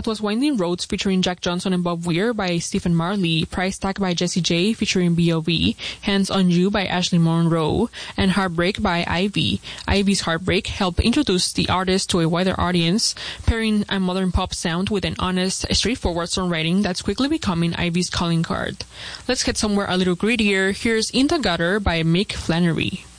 That was Winding Roads featuring Jack Johnson and Bob Weir by Stephen Marley, Price Tag by Jessie J featuring B.O.V., Hands on You by Ashley Monroe, and Heartbreak by Ivy. Ivy's Heartbreak helped introduce the artist to a wider audience, pairing a modern pop sound with an honest, straightforward songwriting that's quickly becoming Ivy's calling card. Let's get somewhere a little grittier. Here's In the Gutter by Mick Flannery.